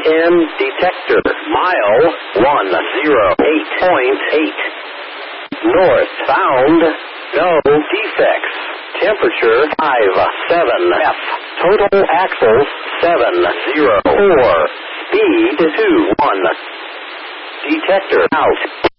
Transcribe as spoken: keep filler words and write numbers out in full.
N detector. Mile one oh eight point eight. Northbound. No defects. Temperature five seven F. Total axles seven zero four. Speed two one. Detector out.